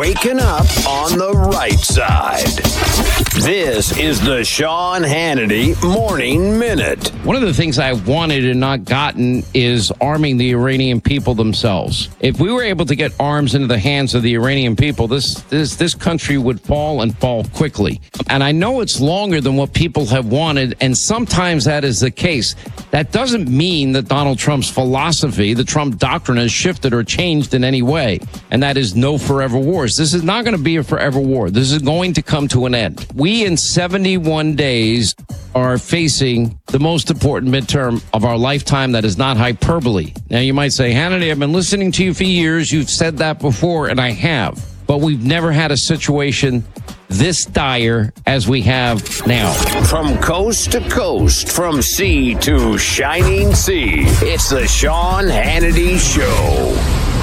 waking up on the right side. This is the Sean Hannity Morning Minute. One of the things I've wanted and not gotten is arming the Iranian people themselves. If we were able to get arms into the hands of the Iranian people, this country would fall and fall quickly. And I know it's longer than what people have wanted, and sometimes that is the case. That doesn't mean that Donald Trump's philosophy, the Trump doctrine, has shifted or changed in any way. And that is no forever wars. This is not going to be a forever war. This is going to come to an end. We in 71 days are facing the most important midterm of our lifetime. That is not hyperbole. Now, you might say, Hannity, I've been listening to you for years. You've said that before, and I have. But we've never had a situation this dire as we have now. From coast to coast, from sea to shining sea, it's the Sean Hannity Show.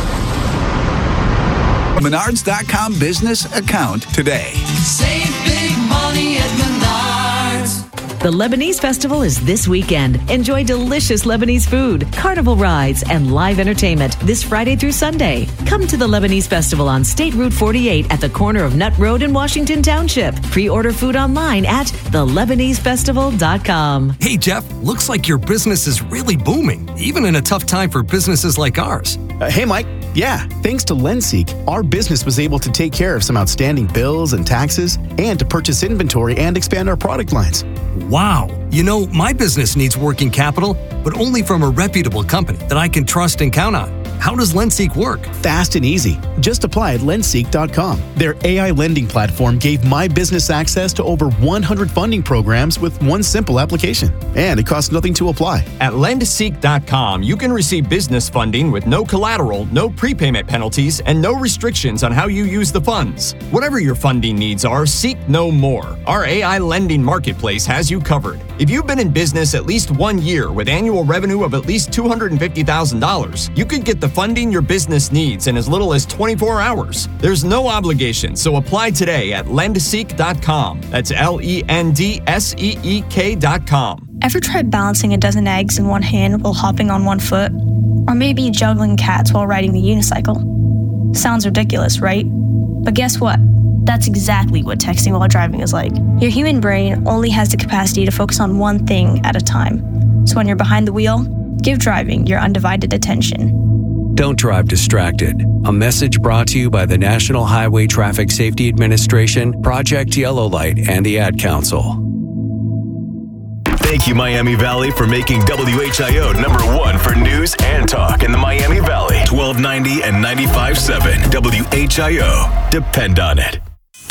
Menards.com business account today. Save big money at Menards. The Lebanese Festival is this weekend. Enjoy delicious Lebanese food, carnival rides, and live entertainment this Friday through Sunday. Come to the Lebanese Festival on State Route 48 at the corner of Nutt Road in Washington Township. Pre-order food online at thelebanesefestival.com. Hey, Jeff, looks like your business is really booming, even in a tough time for businesses like ours. Hey, Mike. Yeah, thanks to LendSeek, our business was able to take care of some outstanding bills and taxes and to purchase inventory and expand our product lines. Wow. You know, my business needs working capital, but only from a reputable company that I can trust and count on. How does LendSeek work? Fast and easy. Just apply at lendseek.com. Their AI lending platform gave my business access to over 100 funding programs with one simple application. And it costs nothing to apply. At lendseek.com, you can receive business funding with no collateral, no prepayment penalties, and no restrictions on how you use the funds. Whatever your funding needs are, seek no more. Our AI lending marketplace has you covered. If you've been in business at least 1 year with annual revenue of at least $250,000, you could get the funding your business needs in as little as 24 hours. There's no obligation, so apply today at lendseek.com. That's LENDSEEK.com. Ever tried balancing a dozen eggs in one hand while hopping on one foot? Or maybe juggling cats while riding the unicycle? Sounds ridiculous, right? But guess what? That's exactly what texting while driving is like. Your human brain only has the capacity to focus on one thing at a time. So when you're behind the wheel, give driving your undivided attention. Don't drive distracted. A message brought to you by the National Highway Traffic Safety Administration, Project Yellow Light, and the Ad Council. Thank you, Miami Valley, for making WHIO #1 for news and talk in the Miami Valley. 1290 and 95.7 WHIO. Depend on it.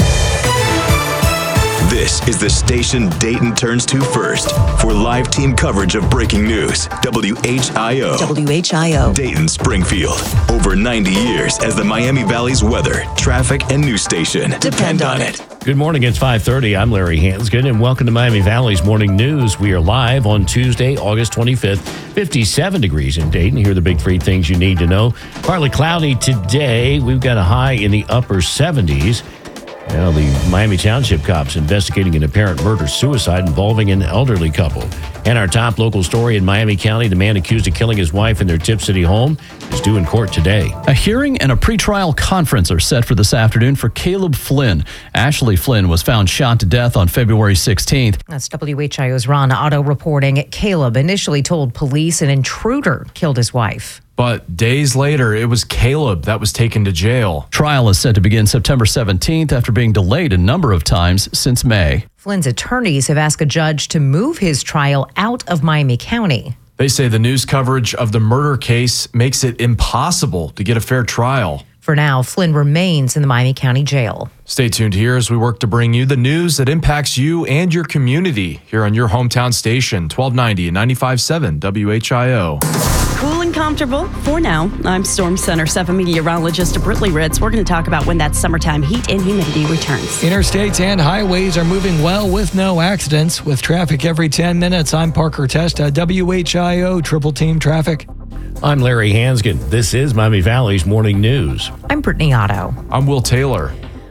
This is the station Dayton turns to first for live team coverage of breaking news. WHIO. WHIO. Dayton, Springfield. Over 90 years as the Miami Valley's weather, traffic, and news station. Depend on it. Good morning. It's 5:30. I'm Larry Hansgen, and welcome to Miami Valley's Morning News. We are live on Tuesday, August 25th, 57 degrees in Dayton. Here are the big three things you need to know. Partly cloudy today. We've got a high in the upper 70s. Well, the Miami Township cops investigating an apparent murder-suicide involving an elderly couple. And our top local story in Miami County, the man accused of killing his wife in their Tip City home is due in court today. A hearing and a pretrial conference are set for this afternoon for Caleb Flynn. Ashley Flynn was found shot to death on February 16th. That's WHIO's Ron Otto reporting. Caleb initially told police an intruder killed his wife. But days later, it was Caleb that was taken to jail. Trial is set to begin September 17th after being delayed a number of times since May. Flynn's attorneys have asked a judge to move his trial out of Miami County. They say the news coverage of the murder case makes it impossible to get a fair trial. For now, Flynn remains in the Miami County Jail. Stay tuned here as we work to bring you the news that impacts you and your community here on your hometown station, 1290 and 95.7 WHIO. Cool and comfortable for now. I'm Storm Center 7 meteorologist Britley Ritz. We're going to talk about when that summertime heat and humidity returns. Interstates and highways are moving well with no accidents. With traffic every 10 minutes, I'm Parker Testa, WHIO Triple Team Traffic. I'm Larry Hansgen. This is Miami Valley's Morning News. I'm Brittany Otto. I'm Will Taylor.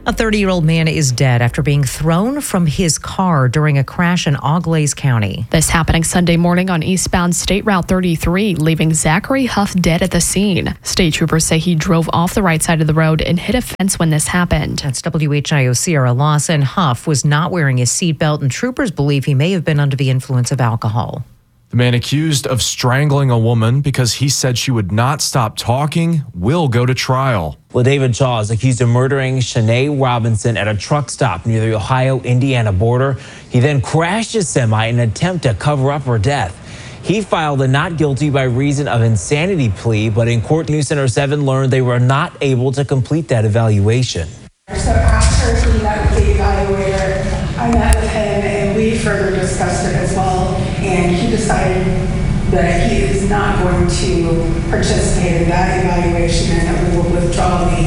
A 30-year-old man is dead after being thrown from his car during a crash in Auglaize County. This happening Sunday morning on eastbound State Route 33, leaving Zachary Huff dead at the scene. State troopers say he drove off the right side of the road and hit a fence when this happened. That's WHIO Sierra Lawson. Huff was not wearing his seatbelt, and troopers believe he may have been under the influence of alcohol. The man accused of strangling a woman because he said she would not stop talking will go to trial. Well, David Shaw is accused of murdering Shanae Robinson at a truck stop near the Ohio-Indiana border. He then crashed his semi in an attempt to cover up her death. He filed a not guilty by reason of insanity plea, but in court, News Center 7 learned they were not able to complete that evaluation. So after he met with the evaluator, I met with him and we further discussed it as well. And he decided that he is not going to participate in that evaluation and that we will withdraw the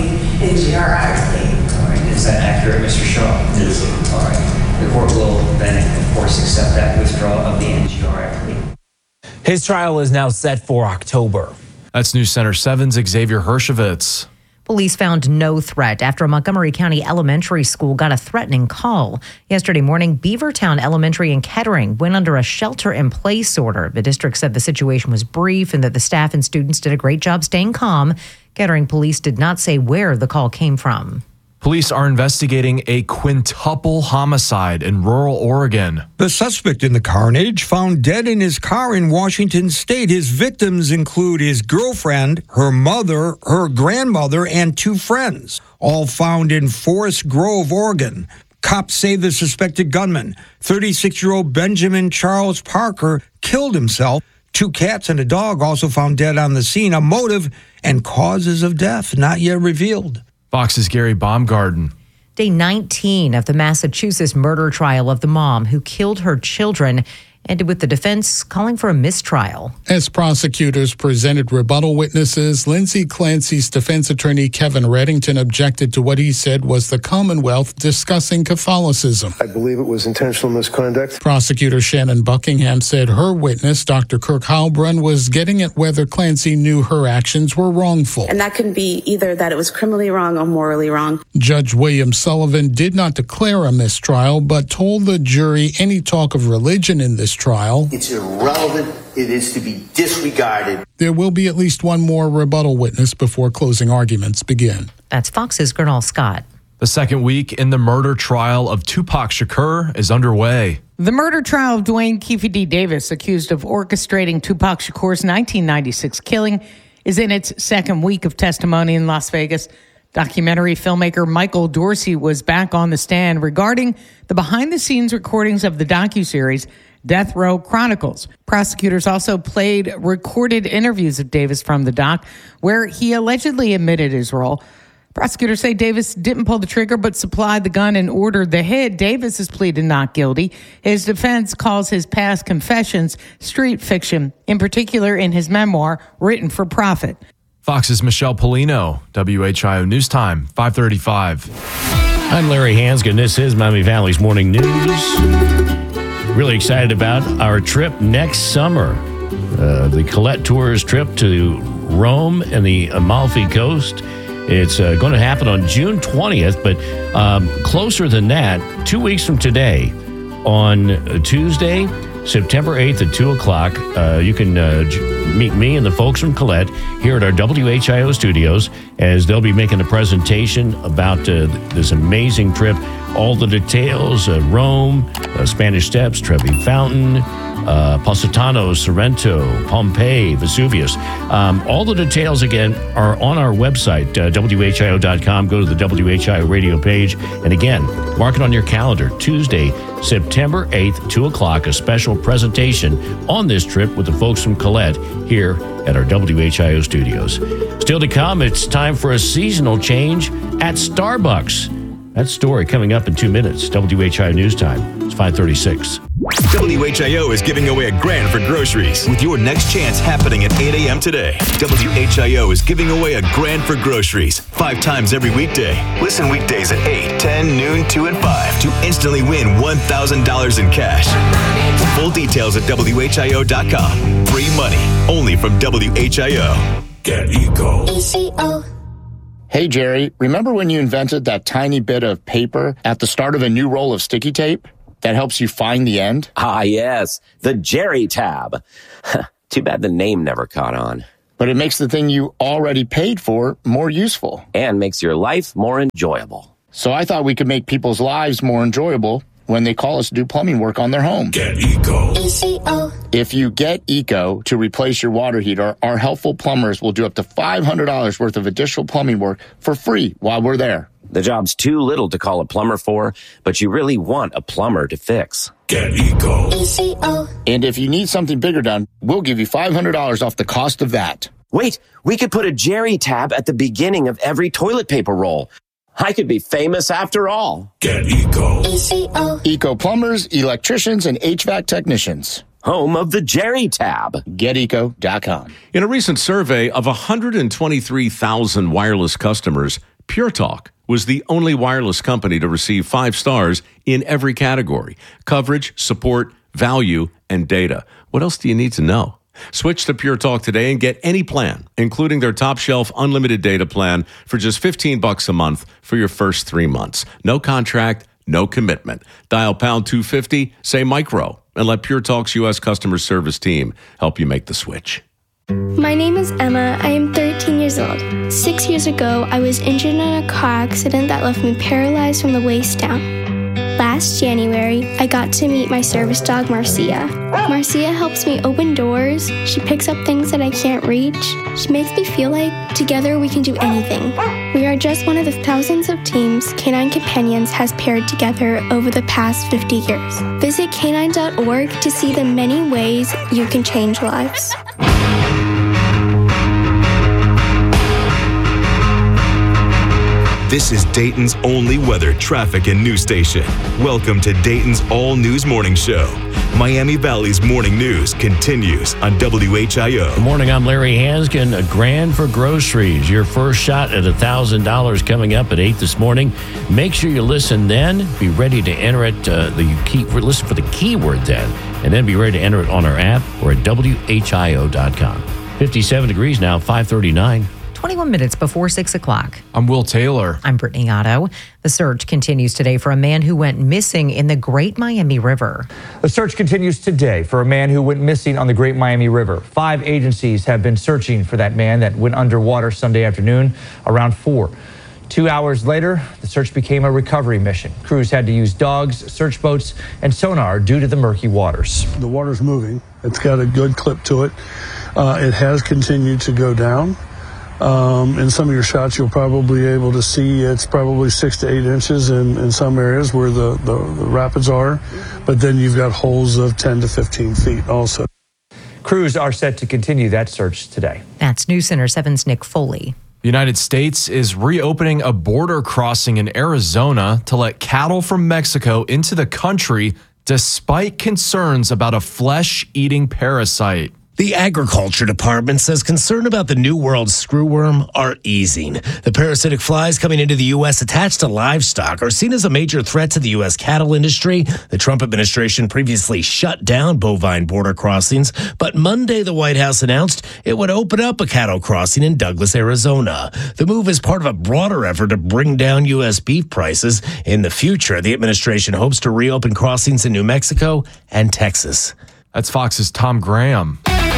NGRI plea. All right, is that accurate, Mr. Shaw? Yes, sir. All right. The court will then, of course, accept that withdrawal of the NGRI plea. His trial is now set for October. That's News Center 7's Xavier Hershevitz. Police found no threat after a Montgomery County elementary school got a threatening call. Yesterday morning, Beavertown Elementary in Kettering went under a shelter-in-place order. The district said the situation was brief and that the staff and students did a great job staying calm. Kettering police did not say where the call came from. Police are investigating a quintuple homicide in rural Oregon. The suspect in the carnage found dead in his car in Washington state. His victims include his girlfriend, her mother, her grandmother, and 2 friends, all found in Forest Grove, Oregon. Cops say the suspected gunman, 36-year-old Benjamin Charles Parker, killed himself. 2 cats and a dog also found dead on the scene. A motive and causes of death not yet revealed. Fox's Gary Baumgarten. Day 19 of the Massachusetts murder trial of the mom who killed her children ended with the defense calling for a mistrial. As prosecutors presented rebuttal witnesses, Lindsay Clancy's defense attorney Kevin Reddington objected to what he said was the Commonwealth discussing Catholicism. I believe it was intentional misconduct. Prosecutor Shannon Buckingham said her witness, Dr. Kirk Heilbrunn, was getting at whether Clancy knew her actions were wrongful. And that can be either that it was criminally wrong or morally wrong. Judge William Sullivan did not declare a mistrial, but told the jury any talk of religion in this trial, it's irrelevant. It is to be disregarded. There will be at least one more rebuttal witness before closing arguments begin. That's Fox's Gernal Scott. The second week in the murder trial of Tupac Shakur is underway. The murder trial of Dwayne Keefe D. Davis, accused of orchestrating Tupac Shakur's 1996 killing, is in its second week of testimony in Las Vegas. Documentary filmmaker Michael Dorsey was back on the stand regarding the behind-the-scenes recordings of the docuseries Death Row Chronicles. Prosecutors also played recorded interviews of Davis from the doc, where he allegedly admitted his role. Prosecutors say Davis didn't pull the trigger but supplied the gun and ordered the hit. Davis has pleaded not guilty. His defense calls his past confessions street fiction, in particular in his memoir, Written for Profit. Fox's Michelle Polino, WHIO News Time, 5:35. I'm Larry Hansgen. This is Miami Valley's Morning News. Really excited about our trip next summer. The Colette Tours trip to Rome and the Amalfi Coast. It's going to happen on June 20th, but closer than that, 2 weeks from today, on Tuesday, September 8th at 2 o'clock, you can meet me and the folks from Colette here at our WHIO studios as they'll be making a presentation about this amazing trip. All the details, Rome, Spanish Steps, Trevi Fountain, Positano, Sorrento, Pompeii, Vesuvius. All the details, again, are on our website, WHIO.com. Go to the WHIO radio page. And again, mark it on your calendar. Tuesday, September 8th, 2 o'clock, a special presentation on this trip with the folks from Colette here at our WHIO studios. Still to come, it's time for a seasonal change at Starbucks. That story coming up in 2 minutes. WHIO News Time. It's 5:36. WHIO is giving away $1,000 for groceries with your next chance happening at 8 a.m. today. WHIO is giving away $1,000 for groceries 5 times every weekday. Listen weekdays at 8, 10, noon, 2, and 5 to instantly win $1,000 in cash. Full details at WHIO.com. Free money only from WHIO. Get Eco. ECO. Hey, Jerry, remember when you invented that tiny bit of paper at the start of a new roll of sticky tape that helps you find the end? Ah, yes, the Jerry tab. Too bad the name never caught on. But it makes the thing you already paid for more useful. And makes your life more enjoyable. So I thought we could make people's lives more enjoyable when they call us to do plumbing work on their home. Get Eco. ECO. If you get Eco to replace your water heater, our helpful plumbers will do up to $500 worth of additional plumbing work for free while we're there. The job's too little to call a plumber for, but you really want a plumber to fix. Get Eco. ECO. And if you need something bigger done, we'll give you $500 off the cost of that. Wait, we could put a Jerry tab at the beginning of every toilet paper roll. I could be famous after all. Get Eco. ECO. Eco plumbers, electricians, and HVAC technicians. Home of the Jerry tab. GetEco.com. In a recent survey of 123,000 wireless customers, Pure Talk was the only wireless company to receive 5 stars in every category: coverage, support, value, and data. What else do you need to know? Switch to Pure Talk today and get any plan, including their top shelf unlimited data plan for just $15 a month for your first 3 months. No contract, no commitment. Dial pound 250, say micro, and let Pure Talk's U.S. customer service team help you make the switch. My name is Emma. I am 13 years old. 6 years ago, I was injured in a car accident that left me paralyzed from the waist down. Last January, I got to meet my service dog, Marcia. Marcia helps me open doors. She picks up things that I can't reach. She makes me feel like together we can do anything. We are just one of the thousands of teams Canine Companions has paired together over the past 50 years. Visit canine.org to see the many ways you can change lives. This is Dayton's only weather, traffic, and news station. Welcome to Dayton's All News Morning Show. Miami Valley's morning news continues on WHIO. Good morning, I'm Larry Hanskin. $1,000 for groceries. Your first shot at $1,000 coming up at 8 this morning. Make sure you listen then. Be ready to enter it. Listen for the keyword then, and then be ready to enter it on our app or at WHIO.com. 57 degrees now, 5:39. 21 minutes before 6 o'clock. I'm Will Taylor. I'm Brittany Otto. The search continues today for a man who went missing in the Great Miami River. The search continues today for a man who went missing on the Great Miami River. 5 agencies have been searching for that man that went underwater Sunday afternoon around 4. 2 hours later, the search became a recovery mission. Crews had to use dogs, search boats, and sonar due to the murky waters. The water's moving. It's got a good clip to it. It has continued to go down. In some of your shots, you'll probably be able to see it's probably 6 to 8 inches in some areas where the rapids are, but then you've got holes of 10 to 15 feet also. Crews are set to continue that search today. That's News Center 7's Nick Foley. The United States is reopening a border crossing in Arizona to let cattle from Mexico into the country despite concerns about a flesh-eating parasite. The Agriculture Department says concern about the New World screwworm are easing. The parasitic flies coming into the U.S. attached to livestock are seen as a major threat to the U.S. cattle industry. The Trump administration previously shut down bovine border crossings, but Monday the White House announced it would open up a cattle crossing in Douglas, Arizona. The move is part of a broader effort to bring down U.S. beef prices. In the future, the administration hopes to reopen crossings in New Mexico and Texas. That's Fox's Tom Graham.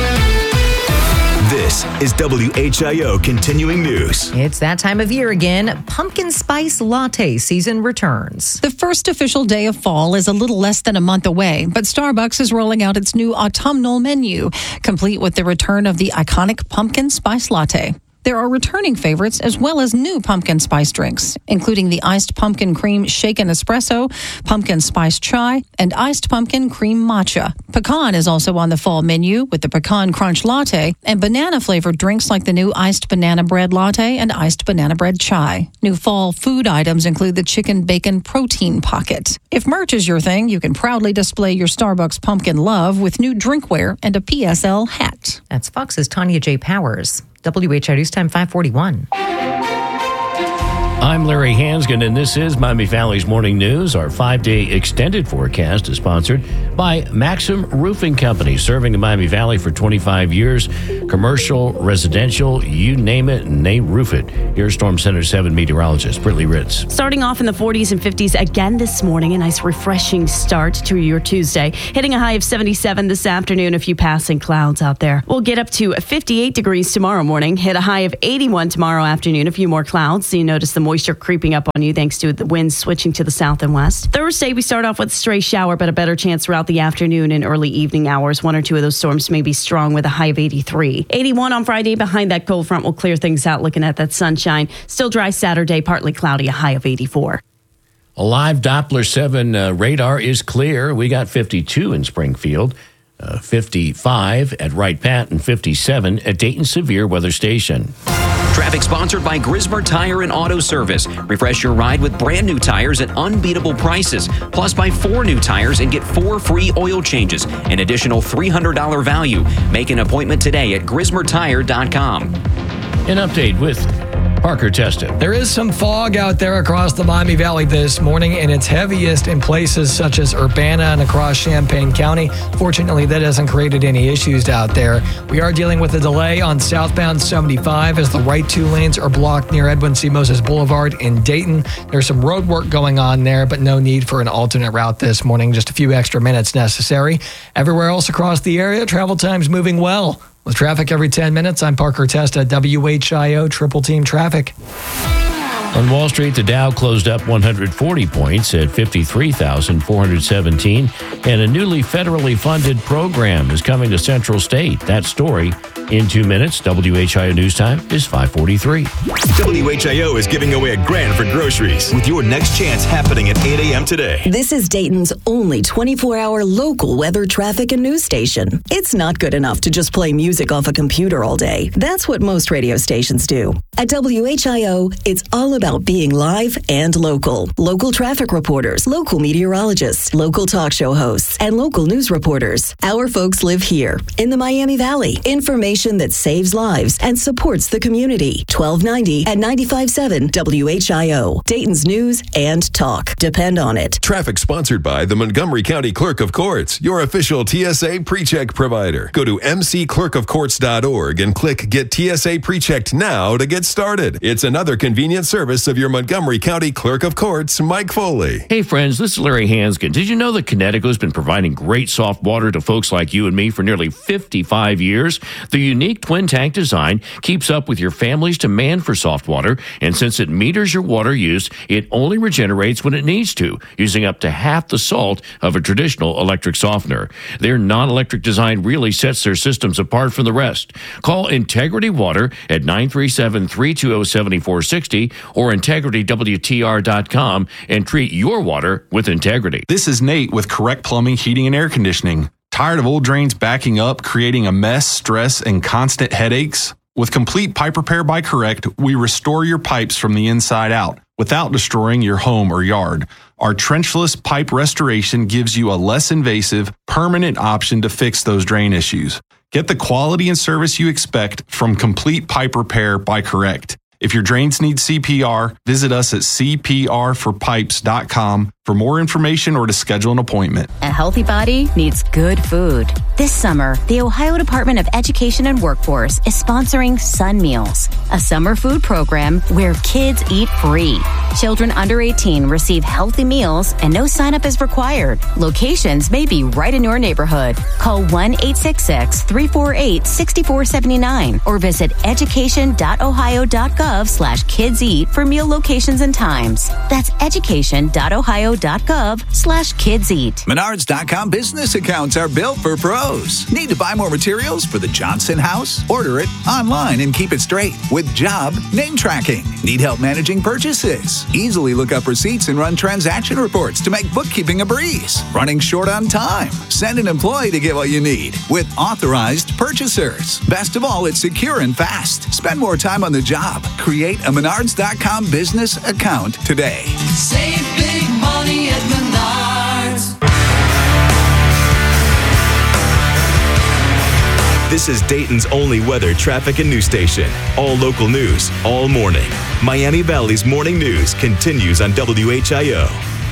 This is WHIO Continuing News. It's that time of year again. Pumpkin spice latte season returns. The first official day of fall is a little less than a month away, but Starbucks is rolling out its new autumnal menu, complete with the return of the iconic pumpkin spice latte. There are returning favorites as well as new pumpkin spice drinks, including the iced pumpkin cream shaken espresso, pumpkin spice chai, and iced pumpkin cream matcha. Pecan is also on the fall menu with the pecan crunch latte and banana-flavored drinks like the new iced banana bread latte and iced banana bread chai. New fall food items include the chicken bacon protein pocket. If merch is your thing, you can proudly display your Starbucks pumpkin love with new drinkware and a PSL hat. That's Fox's Tanya J. Powers. WHIO News Time 541. I'm Larry Hansgen, and this is Miami Valley's Morning News. Our 5-day extended forecast is sponsored by Maxim Roofing Company, serving the Miami Valley for 25 years. Commercial, residential, you name it, and they roof it. Here's Storm Center 7 meteorologist Brittany Ritz. Starting off in the 40s and 50s again this morning, a nice refreshing start to your Tuesday. Hitting a high of 77 this afternoon, a few passing clouds out there. We'll get up to 58 degrees tomorrow morning, hit a high of 81 tomorrow afternoon, a few more clouds, so you notice the moisture creeping up on you thanks to the winds switching to the south and west. Thursday, we start off with a stray shower, but a better chance throughout the afternoon and early evening hours. One or two of those storms may be strong with a high of 83. 81 on Friday. Behind that cold front will clear things out, looking at that sunshine. Still dry Saturday, partly cloudy, a high of 84. A live Doppler 7 radar is clear. We got 52 in Springfield, 55 at Wright Pat, and 57 at Dayton Severe Weather Station. Traffic sponsored by Grismer Tire and Auto Service. Refresh your ride with brand new tires at unbeatable prices. Plus, buy 4 new tires and get 4 free oil changes. An additional $300 value. Make an appointment today at GrismerTire.com. An update with Parker Testa. There is some fog out there across the Miami Valley this morning, and it's heaviest in places such as Urbana and across Champaign County. Fortunately, that hasn't created any issues out there. We are dealing with a delay on southbound 75 as the right 2 lanes are blocked near Edwin C. Moses Boulevard in Dayton. There's some road work going on there, but no need for an alternate route this morning. Just a few extra minutes necessary. Everywhere else across the area, travel time's moving well. With traffic every 10 minutes, I'm Parker Testa, WHIO Triple Team Traffic. On Wall Street, the Dow closed up 140 points at 53,417, and a newly federally funded program is coming to Central State. That story in 2 minutes. WHIO News Time is 5:43. WHIO is giving away $1,000 for groceries with your next chance happening at 8 a.m. today. This is Dayton's only 24-hour local weather, traffic, and news station. It's not good enough to just play music off a computer all day. That's what most radio stations do. At WHIO, it's all about being live and local. Local traffic reporters, local meteorologists, local talk show hosts, and local news reporters. Our folks live here in the Miami Valley. Information that saves lives and supports the community. 1290 and 95.7 WHIO. Dayton's news and talk. Depend on it. Traffic sponsored by the Montgomery County Clerk of Courts, your official TSA PreCheck provider. Go to mcclerkofcourts.org and click Get TSA PreChecked now to get started. It's another convenient service of your Montgomery County Clerk of Courts, Mike Foley. Hey friends, this is Larry Hansgen. Did you know that Connecticut's been providing great soft water to folks like you and me for nearly 55 years? The unique twin tank design keeps up with your family's demand for soft water, and since it meters your water use, it only regenerates when it needs to, using up to half the salt of a traditional electric softener. Their non-electric design really sets their systems apart from the rest. Call Integrity Water at 937-320-7460 or integritywtr.com and treat your water with integrity. This is Nate with Correct Plumbing, Heating, and Air Conditioning. Tired of old drains backing up, creating a mess, stress, and constant headaches? With Complete Pipe Repair by Correct, we restore your pipes from the inside out without destroying your home or yard. Our trenchless pipe restoration gives you a less invasive, permanent option to fix those drain issues. Get the quality and service you expect from Complete Pipe Repair by Correct. If your drains need CPR, visit us at cprforpipes.com for more information or to schedule an appointment. A healthy body needs good food. This summer, the Ohio Department of Education and Workforce is sponsoring Sun Meals, a summer food program where kids eat free. Children under 18 receive healthy meals and no sign-up is required. Locations may be right in your neighborhood. Call 1-866-348-6479 or visit education.ohio.gov/kidseat for meal locations and times. That's education.ohio.gov/kidseat. Menards.com business accounts are built for pros. Need to buy more materials for the Johnson house? Order it online and keep it straight with job name tracking. Need help managing purchases? Easily look up receipts and run transaction reports to make bookkeeping a breeze. Running short on time? Send an employee to get what you need with authorized purchasers. Best of all, it's secure and fast. Spend more time on the job. Create a Menards.com business account today. Save big money at Menards. This is Dayton's only weather, traffic, and news station. All local news, all morning. Miami Valley's morning news continues on WHIO.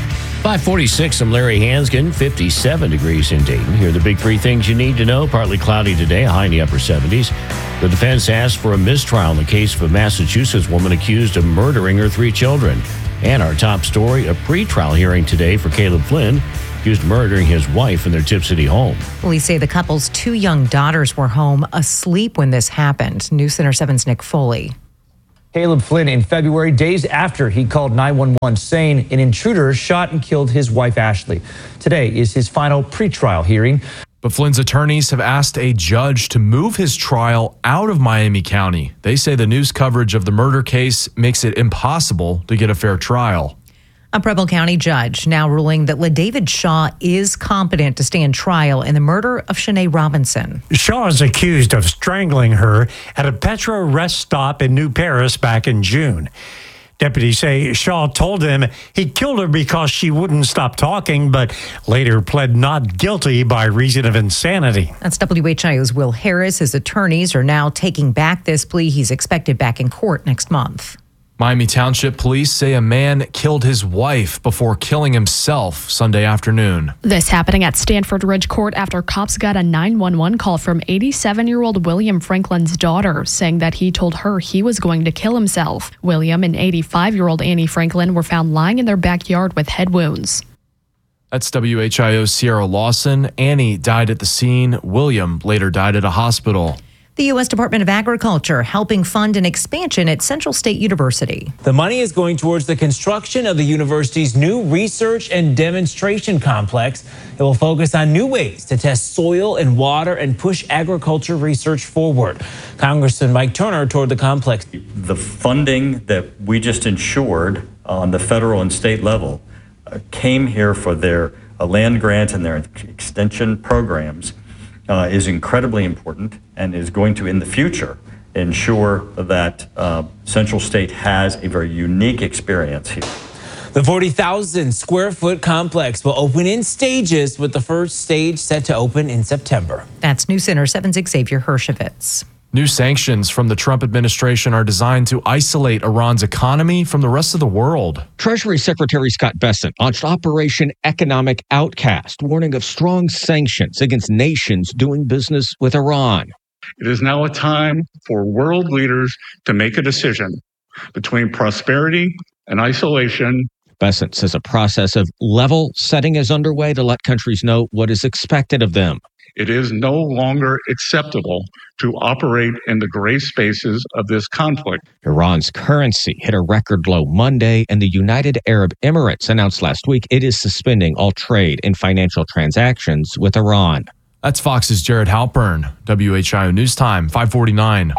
546, I'm Larry Hansgen, 57 degrees in Dayton. Here are the big three things you need to know. Partly cloudy today, a high in the upper 70s. The defense asked for a mistrial in the case of a Massachusetts woman accused of murdering her 3 children. And our top story, a pretrial hearing today for Caleb Flynn, accused of murdering his wife in their Tip City home. Police say the couple's 2 young daughters were home asleep when this happened. News Center 7's Nick Foley. Caleb Flynn in February, days after he called 911 saying an intruder shot and killed his wife, Ashley. Today is his final pretrial hearing. But Flynn's attorneys have asked a judge to move his trial out of Miami County. They say the news coverage of the murder case makes it impossible to get a fair trial. A Preble County judge now ruling that LaDavid Shaw is competent to stand trial in the murder of Shanae Robinson. Shaw is accused of strangling her at a Petro rest stop in New Paris back in June. Deputies say Shaw told him he killed her because she wouldn't stop talking, but later pled not guilty by reason of insanity. That's WHIO's Will Harris. His attorneys are now taking back this plea. He's expected back in court next month. Miami Township police say a man killed his wife before killing himself Sunday afternoon. This happening at Stanford Ridge Court after cops got a 911 call from 87-year-old William Franklin's daughter saying that he told her he was going to kill himself. William and 85-year-old Annie Franklin were found lying in their backyard with head wounds. That's WHIO's Sierra Lawson. Annie died at the scene. William later died at a hospital. The U.S. Department of Agriculture helping fund an expansion at Central State University. The money is going towards the construction of the university's new research and demonstration complex. It will focus on new ways to test soil and water and push agriculture research forward. Congressman Mike Turner toured the complex. The funding that we just ensured on the federal and state level came here for their land grant and their extension programs. Is incredibly important and is going to, in the future, ensure that Central State has a very unique experience here. The 40,000 square foot complex will open in stages, with the first stage set to open in September. That's News Center 7's Xavier Hershevitz. New sanctions from the Trump administration are designed to isolate Iran's economy from the rest of the world. Treasury Secretary Scott Bessent launched Operation Economic Outcast, warning of strong sanctions against nations doing business with Iran. It is now a time for world leaders to make a decision between prosperity and isolation. Bessent says a process of level setting is underway to let countries know what is expected of them. It is no longer acceptable to operate in the gray spaces of this conflict. Iran's currency hit a record low Monday, and the United Arab Emirates announced last week it is suspending all trade and financial transactions with Iran. That's Fox's Jared Halpern. WHIO News Time, 549.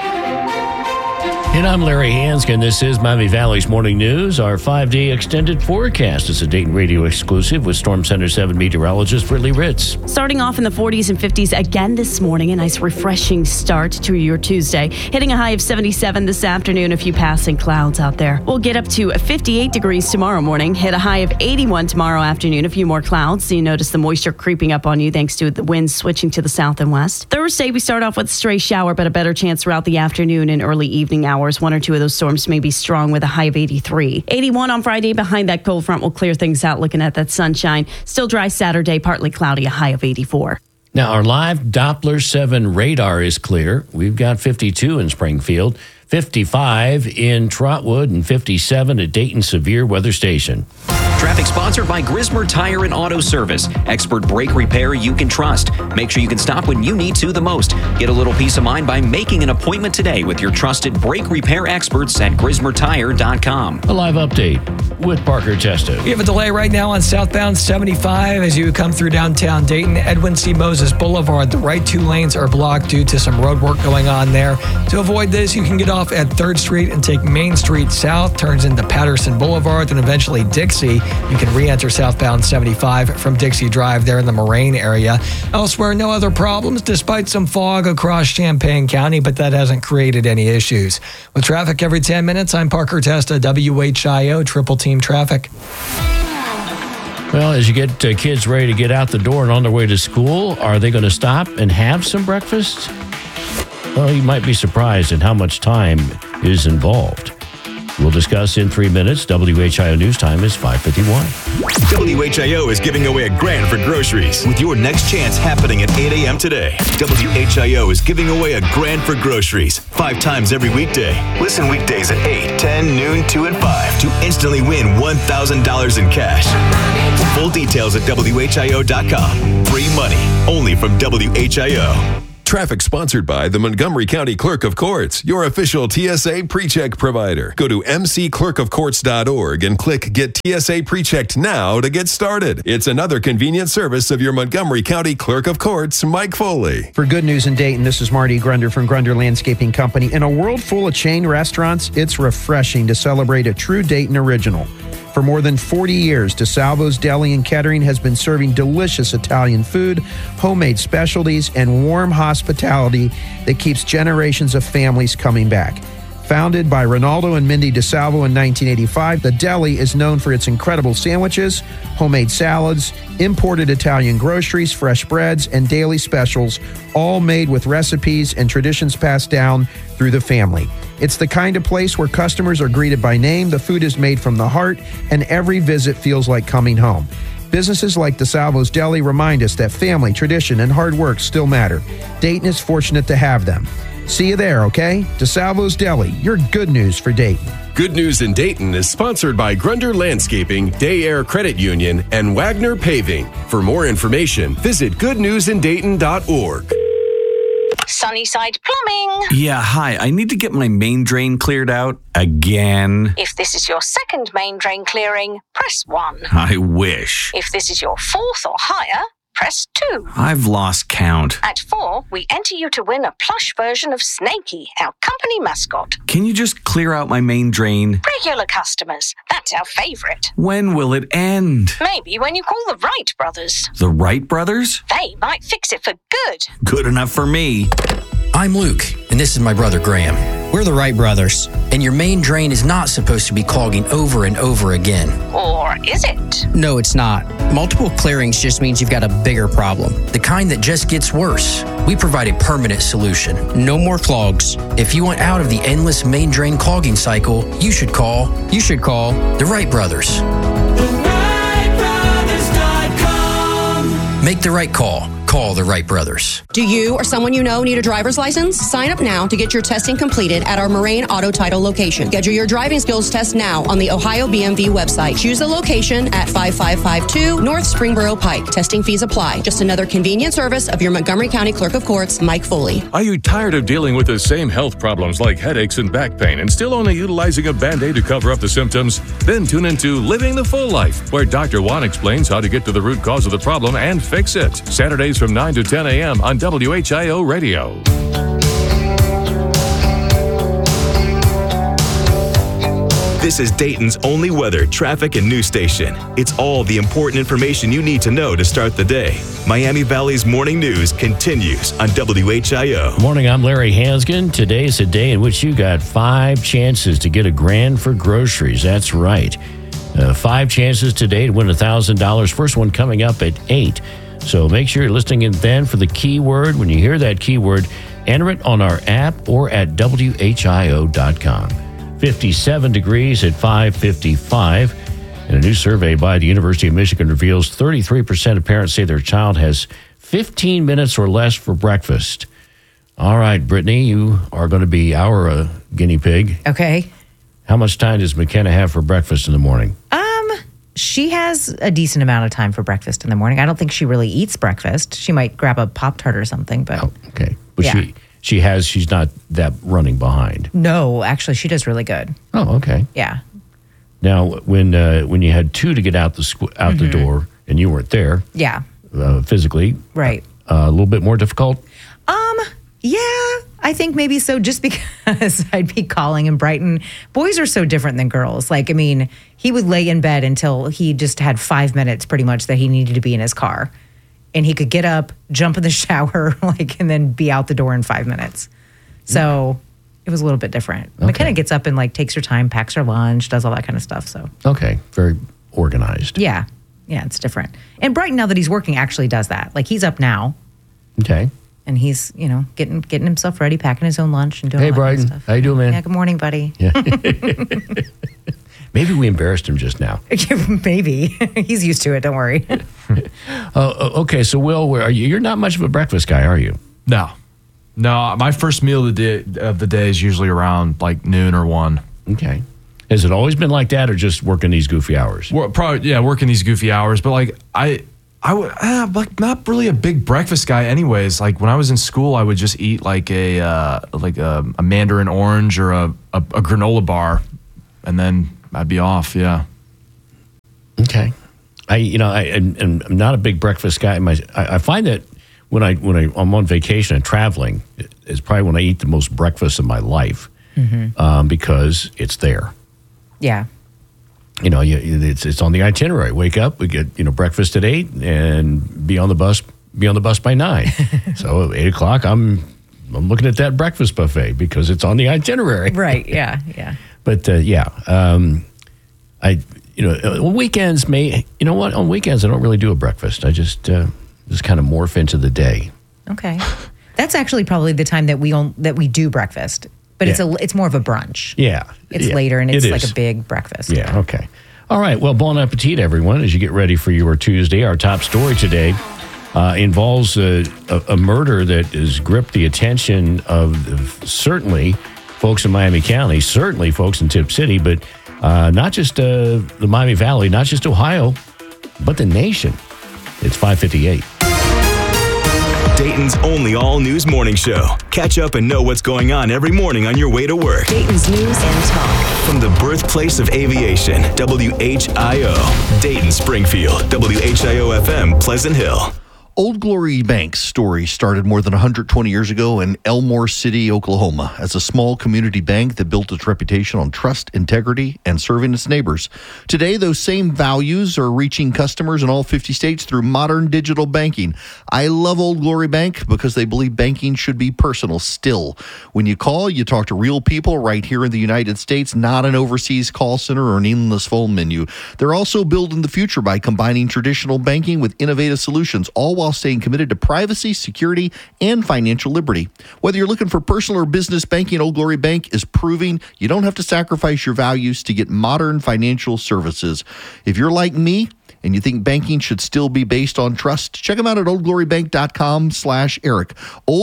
And I'm Larry Hansgen. This is Miami Valley's Morning News. Our 5-day extended forecast is a Dayton Radio exclusive with Storm Center 7 meteorologist Brittany Ritz. Starting off in the 40s and 50s again this morning. A nice refreshing start to your Tuesday. Hitting a high of 77 this afternoon. A few passing clouds out there. We'll get up to 58 degrees tomorrow morning. Hit a high of 81 tomorrow afternoon. A few more clouds. So you notice the moisture creeping up on you thanks to the winds switching to the south and west. Thursday, we start off with a stray shower, but a better chance throughout the afternoon and early evening hours. 1 or 2 of those storms may be strong with a high of 83. 81 on Friday. Behind that cold front will clear things out looking at that sunshine. Still dry Saturday, partly cloudy, a high of 84. Now, our live Doppler 7 radar is clear. We've got 52 in Springfield, 55 in Trotwood, and 57 at Dayton Severe Weather Station. Traffic sponsored by Grismer Tire and Auto Service. Expert brake repair you can trust. Make sure you can stop when you need to the most. Get a little peace of mind by making an appointment today with your trusted brake repair experts at GrismerTire.com. A live update with Parker Testa. We have a delay right now on southbound 75 as you come through downtown Dayton. Edwin C. Moses Boulevard. The right 2 lanes are blocked due to some road work going on there. To avoid this, you can get off at 3rd Street and take Main Street south, turns into Patterson Boulevard, and eventually Dixie. You can re-enter southbound 75 from Dixie Drive there in the Moraine area. Elsewhere, no other problems despite some fog across Champaign County, but that hasn't created any issues. With traffic every 10 minutes, I'm Parker Testa, WHIO Triple Team Traffic. Well, as you get kids ready to get out the door and on their way to school, are they going to stop and have some breakfast? Well, you might be surprised at how much time is involved. We'll discuss in 3 minutes. WHIO News Time is 5:51. WHIO is giving away $1,000 for groceries with your next chance happening at 8 a.m. today. WHIO is giving away $1,000 for groceries 5 times every weekday. Listen weekdays at 8, 10, noon, 2, and 5 to instantly win $1,000 in cash. Full details at WHIO.com. Free money only from WHIO. Traffic sponsored by the Montgomery County Clerk of Courts, your official TSA PreCheck provider. Go to mcclerkofcourts.org and click Get TSA PreChecked now to get started. It's another convenient service of your Montgomery County Clerk of Courts, Mike Foley. For Good News in Dayton, this is Marty Grunder from Grunder Landscaping Company. In a world full of chain restaurants, it's refreshing to celebrate a true Dayton original. For more than 40 years, DeSalvo's Deli and Kettering has been serving delicious Italian food, homemade specialties, and warm hospitality that keeps generations of families coming back. Founded by Ronaldo and Mindy DeSalvo in 1985, the deli is known for its incredible sandwiches, homemade salads, imported Italian groceries, fresh breads, and daily specials, all made with recipes and traditions passed down through the family. It's the kind of place where customers are greeted by name, the food is made from the heart, and every visit feels like coming home. Businesses like DeSalvo's Deli remind us that family, tradition, and hard work still matter. Dayton is fortunate to have them. See you there, okay? DeSalvo's Deli, your good news for Dayton. Good News in Dayton is sponsored by Grunder Landscaping, Day Air Credit Union, and Wagner Paving. For more information, visit goodnewsindayton.org. Sunnyside Plumbing. Yeah, hi. I need to get my main drain cleared out again. If this is your second main drain clearing, press 1. I wish. If this is your fourth or higher, press 2. I've lost count. At 4, we enter you to win a plush version of Snakey, our company mascot. Can you just clear out my main drain? Regular customers, that's our favorite. When will it end? Maybe when you call the Wright brothers. The Wright brothers? They might fix it for good. Good enough for me. I'm Luke, and this is my brother Graham. We're the Wright brothers, and your main drain is not supposed to be clogging over and over again. Or is it? No, it's not. Multiple clearings just means you've got a bigger problem, the kind that just gets worse. We provide a permanent solution. No more clogs. If you want out of the endless main drain clogging cycle, you should call the Wright brothers. Make the right call. Call the Wright brothers. Do you or someone you know need a driver's license? Sign up now to get your testing completed at our Moraine Auto Title location. Schedule your driving skills test now on the Ohio BMV website. Choose the location at 5552 North Springboro Pike. Testing fees apply. Just another convenient service of your Montgomery County Clerk of Courts, Mike Foley. Are you tired of dealing with the same health problems like headaches and back pain and still only utilizing a Band-Aid to cover up the symptoms? Then tune into Living the Full Life, where Dr. Juan explains how to get to the root cause of the problem and fix it. Saturdays from 9 to 10 a.m. on WHIO Radio. This is Dayton's only weather, traffic, and news station. It's all the important information you need to know to start the day. Miami Valley's morning news continues on WHIO. Morning, I'm Larry Hansgen. Today's a day in which you got 5 chances to get $1,000 for groceries. That's right. 5 chances today to win $1,000. First one coming up at 8. So make sure you're listening in then for the keyword. When you hear that keyword, enter it on our app or at WHIO.com. 57 degrees at 5:55. And a new survey by the University of Michigan reveals 33% of parents say their child has 15 minutes or less for breakfast. All right, Brittany, you are going to be our guinea pig. Okay. How much time does McKenna have for breakfast in the morning? She has a decent amount of time for breakfast in the morning. I don't think she really eats breakfast. She might grab a Pop-Tart or something, but... Oh, okay. But yeah. she's not that running behind. No, actually, she does really good. Oh, okay. Yeah. Now, when you had 2 to get out the door and you weren't there... Yeah. Physically... Right. A little bit more difficult? Yeah, I think maybe so, just because I'd be calling in Brighton. Boys are so different than girls. Like, I mean, he would lay in bed until he just had 5 minutes pretty much that he needed to be in his car. And he could get up, jump in the shower, and then be out the door in 5 minutes. So it was a little bit different. Okay. McKenna gets up and takes her time, packs her lunch, does all that kind of stuff. So okay, very organized. Yeah, it's different. And Brighton, now that he's working, actually does that. Like, he's up now. Okay. And he's, getting himself ready, packing his own lunch and doing all that Bryden. stuff. How you doing, man? Yeah, good morning, buddy. Yeah. Maybe we embarrassed him just now. Maybe. He's used to it, don't worry. Okay, so Will, where are you? You're not much of a breakfast guy, are you? No, my first meal of the day is usually around like noon or 1. Okay. Has it always been like that, or just working these goofy hours? Working these goofy hours. But like I'm like not really a big breakfast guy, anyways. Like when I was in school, I would just eat like a mandarin orange or a granola bar, and then I'd be off. Yeah. Okay. I'm not a big breakfast guy. I find that when I'm on vacation and traveling, it's probably when I eat the most breakfast of my life, because it's there. Yeah. It's on the itinerary. Wake up, we get breakfast at 8, and be on the bus by 9. So at 8 o'clock, I'm looking at that breakfast buffet because it's on the itinerary. Right. Yeah. But on weekends, on weekends I don't really do a breakfast. I just kind of morph into the day. Okay. That's actually probably the time that we do breakfast. But it's more of a brunch. Yeah. It's later, and it's like a big breakfast. Yeah, okay. All right, well, bon appetit, everyone, as you get ready for your Tuesday. Our top story today involves a murder that has gripped the attention of certainly folks in Miami County, certainly folks in Tip City, but not just the Miami Valley, not just Ohio, but the nation. It's 5:58. Dayton's only all-news morning show. Catch up and know what's going on every morning on your way to work. Dayton's News and Talk. From the birthplace of aviation, WHIO. Dayton, Springfield, WHIO-FM, Pleasant Hill. Old Glory Bank's story started more than 120 years ago in Elmore City, Oklahoma, as a small community bank that built its reputation on trust, integrity, and serving its neighbors. Today, those same values are reaching customers in all 50 states through modern digital banking. I love Old Glory Bank because they believe banking should be personal still. When you call, you talk to real people right here in the United States, not an overseas call center or an endless phone menu. They're also building the future by combining traditional banking with innovative solutions, all while staying committed to privacy, security, and financial liberty. Whether you're looking for personal or business banking, Old Glory Bank is proving you don't have to sacrifice your values to get modern financial services. If you're like me, and you think banking should still be based on trust, check them out at oldglorybank.com/Eric.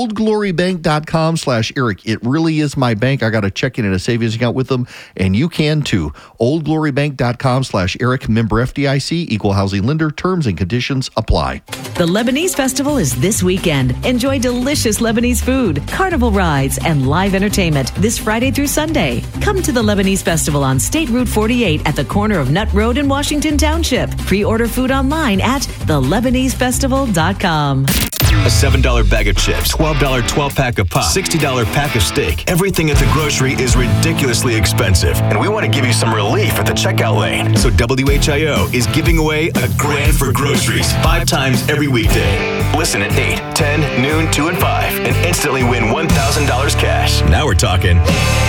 Oldglorybank.com/Eric. It really is my bank. I got a checking and a savings account with them, and you can too. Oldglorybank.com/Eric. Member FDIC, equal housing lender. Terms and conditions apply. The Lebanese Festival is this weekend. Enjoy delicious Lebanese food, carnival rides, and live entertainment this Friday through Sunday. Come to the Lebanese Festival on State Route 48 at the corner of Nutt Road in Washington Township. Pre-order food online at thelebanesefestival.com. A $7 bag of chips, $12 12-pack of pop, $60 pack of steak. Everything at the grocery is ridiculously expensive, and we want to give you some relief at the checkout lane. So WHIO is giving away a grand for groceries 5 times every weekday. Listen at 8, 10, noon, 2, and 5, and instantly win $1,000 cash. Now we're talking.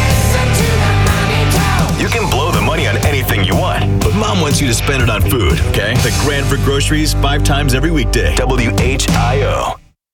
You can blow the money on anything you want, but Mom wants you to spend it on food, okay? The grand for groceries 5 times every weekday. WHIO.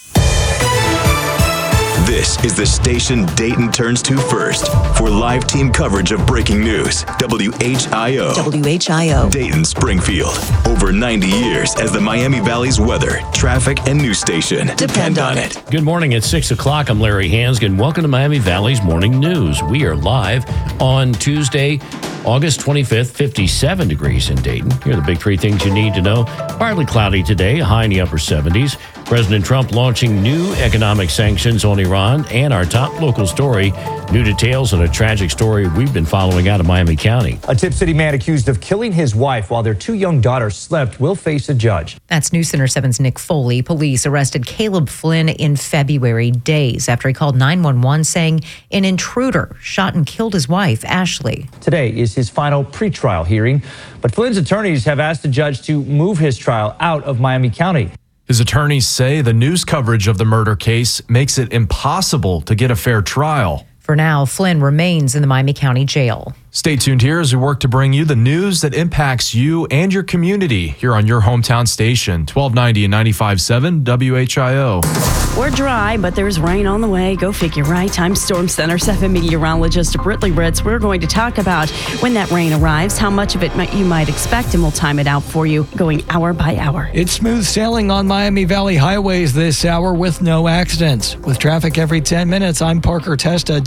This is the station Dayton turns to first for live team coverage of breaking news. WHIO. WHIO. Dayton, Springfield. Over 90 years as the Miami Valley's weather, traffic, and news station. Depend on it. Good morning. It's 6 o'clock. I'm Larry Hansgen. Welcome to Miami Valley's Morning News. We are live on Tuesday, August 25th, 57 degrees in Dayton. Here are the big 3 things you need to know. Partly cloudy today, a high in the upper 70s. President Trump launching new economic sanctions on Iran, and our top local story, new details on a tragic story we've been following out of Miami County. A Tip City man accused of killing his wife while their 2 young daughters slept will face a judge. That's News Center 7's Nick Foley. Police arrested Caleb Flynn in February, days after he called 911 saying an intruder shot and killed his wife, Ashley. Today is his final pretrial hearing, but Flynn's attorneys have asked the judge to move his trial out of Miami County. His attorneys say the news coverage of the murder case makes it impossible to get a fair trial. For now, Flynn remains in the Miami County Jail. Stay tuned here as we work to bring you the news that impacts you and your community here on your hometown station, 1290 and 95.7 WHIO. We're dry, but there's rain on the way. Go figure, right? I'm Storm Center 7 meteorologist Britley Ritz. We're going to talk about when that rain arrives, how much of it you might expect, and we'll time it out for you going hour by hour. It's smooth sailing on Miami Valley highways this hour with no accidents. With traffic every 10 minutes, I'm Parker Testa,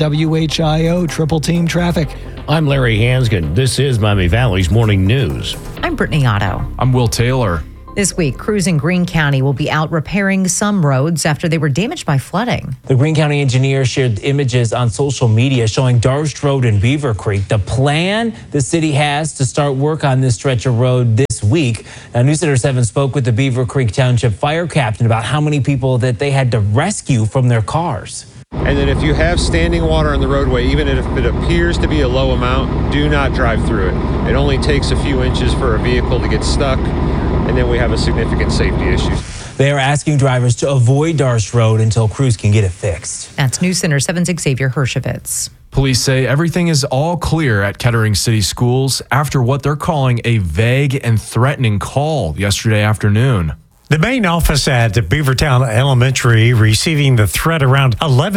WHIO Triple Team Traffic. I'm Larry Hansgen. This is Miami Valley's Morning News. I'm Brittany Otto. I'm Will Taylor. This week, crews in Greene County will be out repairing some roads after they were damaged by flooding. The Greene County engineer shared images on social media showing Darst Road and Beaver Creek. The plan the city has to start work on this stretch of road this week. Now, News Center 7 spoke with the Beaver Creek Township fire captain about how many people that they had to rescue from their cars. And then if you have standing water on the roadway, even if it appears to be a low amount, do not drive through it. It only takes a few inches for a vehicle to get stuck, and then we have a significant safety issue. They are asking drivers to avoid Darst Road until crews can get it fixed. That's News Center 7's Xavier Hershevitz. Police say everything is all clear at Kettering City Schools after what they're calling a vague and threatening call yesterday afternoon. The main office at Beavertown Elementary receiving the threat around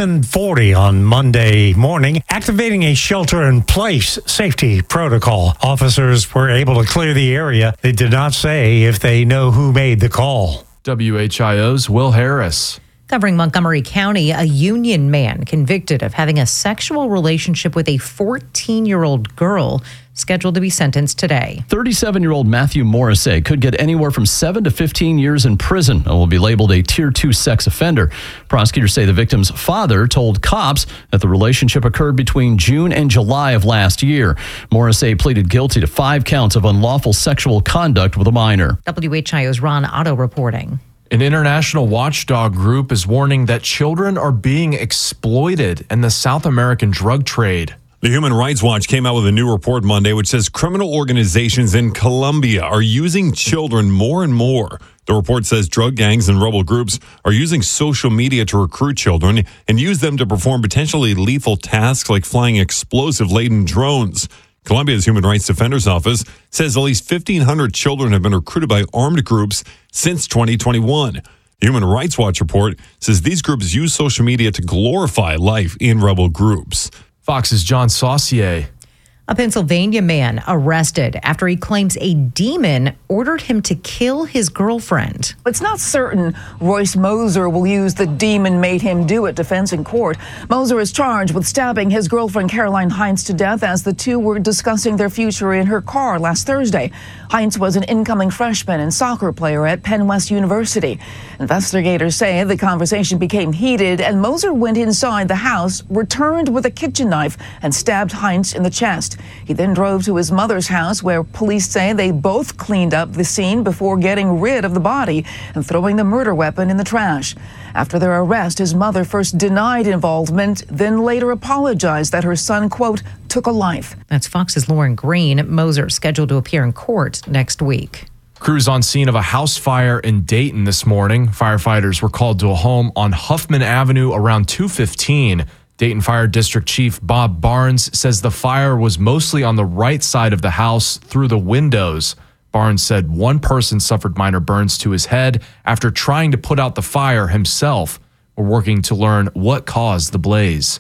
11:40 on Monday morning, activating a shelter-in-place safety protocol. Officers were able to clear the area. They did not say if they know who made the call. WHIO's Will Harris. Covering Montgomery County, a Union man convicted of having a sexual relationship with a 14-year-old girl scheduled to be sentenced today. 37-year-old Matthew Morrissey could get anywhere from 7 to 15 years in prison and will be labeled a Tier 2 sex offender. Prosecutors say the victim's father told cops that the relationship occurred between June and July of last year. Morrissey pleaded guilty to 5 counts of unlawful sexual conduct with a minor. WHIO's Ron Otto reporting. An international watchdog group is warning that children are being exploited in the South American drug trade. The Human Rights Watch came out with a new report Monday which says criminal organizations in Colombia are using children more and more. The report says drug gangs and rebel groups are using social media to recruit children and use them to perform potentially lethal tasks like flying explosive-laden drones. Colombia's Human Rights Defender's Office says at least 1,500 children have been recruited by armed groups since 2021. The Human Rights Watch report says these groups use social media to glorify life in rebel groups. Fox's John Saucier. A Pennsylvania man arrested after he claims a demon ordered him to kill his girlfriend. It's not certain Royce Moser will use the demon made him do it, defense in court. Moser is charged with stabbing his girlfriend Caroline Heinz to death as the two were discussing their future in her car last Thursday. Heinz was an incoming freshman and soccer player at Penn West University. Investigators say the conversation became heated and Moser went inside the house, returned with a kitchen knife, and stabbed Heinz in the chest. He then drove to his mother's house where police say they both cleaned up the scene before getting rid of the body and throwing the murder weapon in the trash. After their arrest, his mother first denied involvement, then later apologized that her son, quote, took a life. That's Fox's Lauren Green. Moser scheduled to appear in court next week. Crews on scene of a house fire in Dayton this morning. Firefighters were called to a home on Huffman Avenue around 2:15. Dayton Fire District Chief Bob Barnes says the fire was mostly on the right side of the house through the windows. Barnes said one person suffered minor burns to his head after trying to put out the fire himself. We're working to learn what caused the blaze.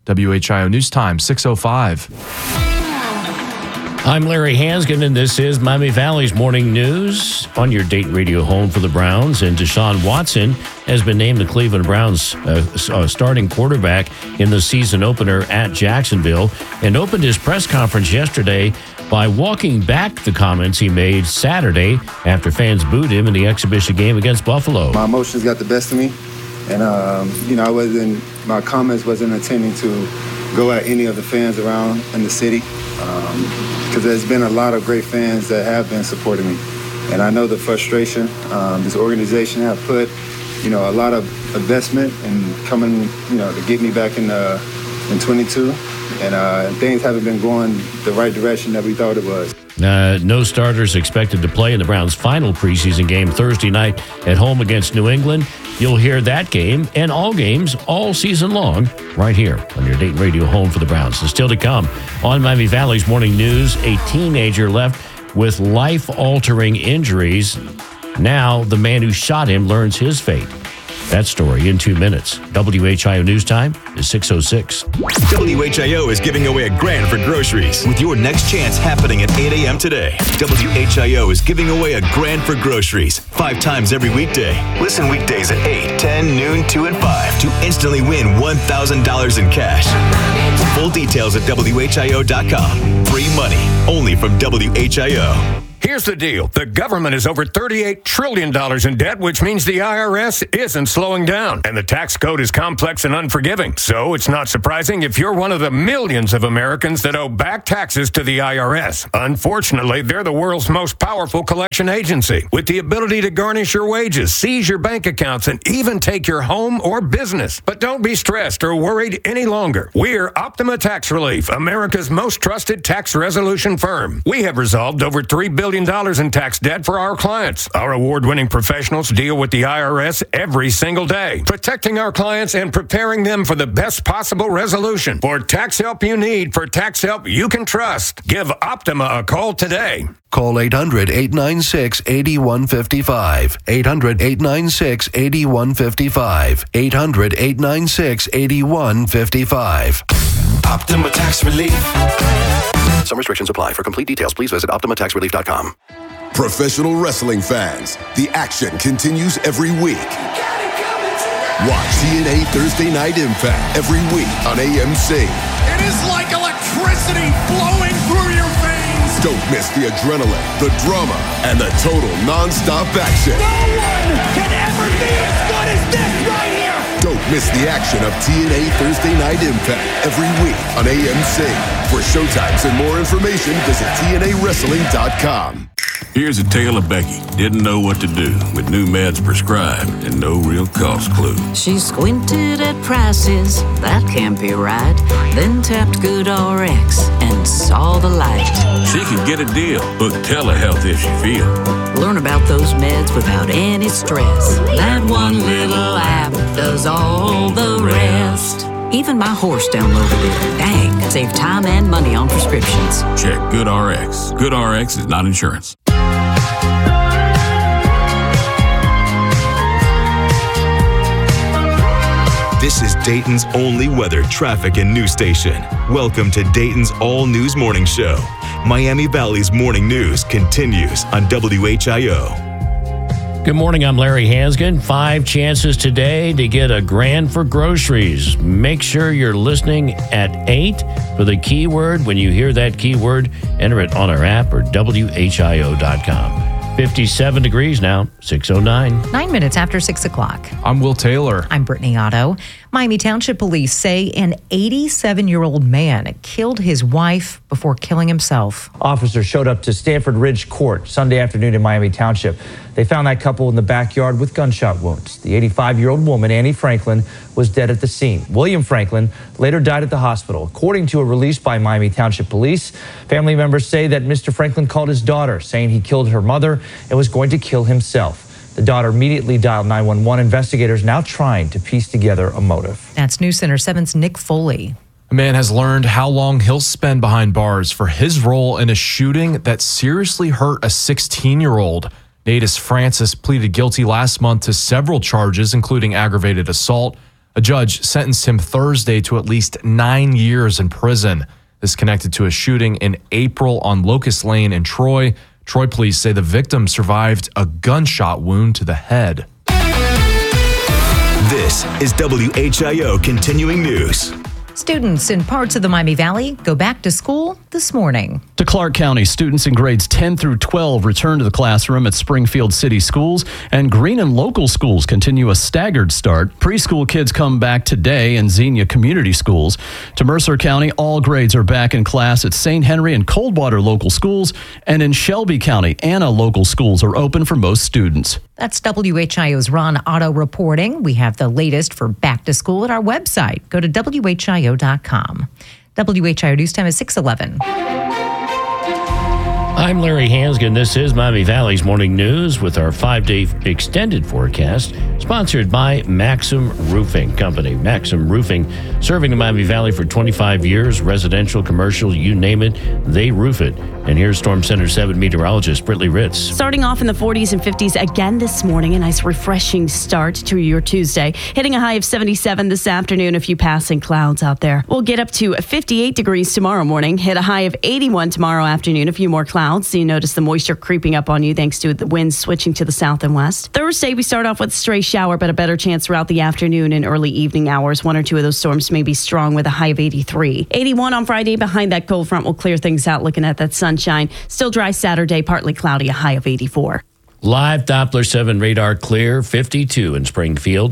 WHIO News Time, 6:05. I'm Larry Hansgen, and this is Miami Valley's Morning News on your Dayton radio home for the Browns. And Deshaun Watson has been named the Cleveland Browns starting quarterback in the season opener at Jacksonville and opened his press conference yesterday by walking back the comments he made Saturday after fans booed him in the exhibition game against Buffalo. My emotions got the best of me, and my comments wasn't intending to go at any of the fans around in the city, because there's been a lot of great fans that have been supporting me, and I know the frustration this organization have put, a lot of investment and coming, to get me back in 22, and things haven't been going the right direction that we thought it was. No starters expected to play in the Browns' final preseason game Thursday night at home against New England. You'll hear that game and all games all season long right here on your Dayton radio home for the Browns. And still to come on Miami Valley's Morning News, a teenager left with life-altering injuries. Now the man who shot him learns his fate. That story in 2 minutes. WHIO News Time is 6:06. WHIO is giving away $1,000 for groceries with your next chance happening at 8 a.m. today. WHIO is giving away $1,000 for groceries 5 times every weekday. Listen weekdays at 8, 10, noon, 2, and 5 to instantly win $1,000 in cash. Full details at WHIO.com. Free money only from WHIO. Here's the deal. The government is over $38 trillion in debt, which means the IRS isn't slowing down. And the tax code is complex and unforgiving. So it's not surprising if you're one of the millions of Americans that owe back taxes to the IRS. Unfortunately, they're the world's most powerful collection agency, with the ability to garnish your wages, seize your bank accounts, and even take your home or business. But don't be stressed or worried any longer. We're Optima Tax Relief, America's most trusted tax resolution firm. We have resolved over $3 billion in tax debt for our clients. Our award-winning professionals deal with the IRS every single day, protecting our clients and preparing them for the best possible resolution. For tax help you need, for tax help you can trust, give Optima a call today. Call 800-896-8155. 800-896-8155. 800-896-8155. Optima Tax Relief. Some restrictions apply. For complete details, please visit OptimaTaxRelief.com. Professional wrestling fans, the action continues every week. Watch TNA Thursday Night Impact every week on AMC. It is like electricity flowing through your veins. Don't miss the adrenaline, the drama, and the total non-stop action. No one can ever be as good as this right here. Don't miss the action of TNA Thursday Night Impact every week on AMC. For showtimes and more information, visit TNAWrestling.com. Here's a tale of Becky. Didn't know what to do with new meds prescribed and no real cost clue. She squinted at prices, that can't be right. Then tapped GoodRx and saw the light. She could get a deal, book telehealth if she feels. Learn about those meds without any stress. That one little app does all the rest. Even my horse downloaded it. Dang, save time and money on prescriptions. Check GoodRx. GoodRx is not insurance. This is Dayton's only weather, traffic, and news station. Welcome to Dayton's All News Morning Show. Miami Valley's morning news continues on WHIO. Good morning, I'm Larry Hansgen. 5 chances today to get $1,000 for groceries. Make sure you're listening at 8 for the keyword. When you hear that keyword, enter it on our app or WHIO.com. 57 degrees now, 6:09. 9 minutes after 6 o'clock. I'm Will Taylor. I'm Brittany Otto. Miami Township Police say an 87-year-old man killed his wife before killing himself. Officers showed up to Stanford Ridge Court Sunday afternoon in Miami Township. They found that couple in the backyard with gunshot wounds. The 85-year-old woman, Annie Franklin, was dead at the scene. William Franklin later died at the hospital. According to a release by Miami Township Police, family members say that Mr. Franklin called his daughter, saying he killed her mother and was going to kill himself. The daughter immediately dialed 911. Investigators now trying to piece together a motive. That's News Center 7's Nick Foley. A man has learned how long he'll spend behind bars for his role in a shooting that seriously hurt a 16-year-old. Natus Francis pleaded guilty last month to several charges, including aggravated assault. A judge sentenced him Thursday to at least 9 years in prison. This connected to a shooting in April on Locust Lane in Troy. Troy police say the victim survived a gunshot wound to the head. This is WHIO Continuing News. Students in parts of the Miami Valley go back to school this morning. To Clark County, students in grades 10 through 12 return to the classroom at Springfield City Schools, and Green and local schools continue a staggered start. Preschool kids come back today in Xenia Community Schools. To Mercer County, all grades are back in class at St. Henry and Coldwater local schools, and in Shelby County, Anna local schools are open for most students. That's WHIO's Ron Otto reporting. We have the latest for back to school at our website. Go to WHIO.com. WHIO News Time is 6:11. I'm Larry Hansgen. This is Miami Valley's Morning News with our 5-day extended forecast, sponsored by Maxim Roofing Company. Maxim Roofing, serving the Miami Valley for 25 years, residential, commercial, you name it, they roof it. And here's Storm Center 7 meteorologist Britley Ritz. Starting off in the 40s and 50s again this morning, a nice refreshing start to your Tuesday. Hitting a high of 77 this afternoon, a few passing clouds out there. We'll get up to 58 degrees tomorrow morning, hit a high of 81 tomorrow afternoon, a few more clouds. So you notice the moisture creeping up on you thanks to the winds switching to the south and west. Thursday, we start off with a stray shower, but a better chance throughout the afternoon and early evening hours. One or two of those storms may be strong with a high of 83. 81 on Friday. Behind that cold front will clear things out, looking at that sunshine. Still dry Saturday, partly cloudy, a high of 84. Live Doppler 7 radar clear, 52 in Springfield,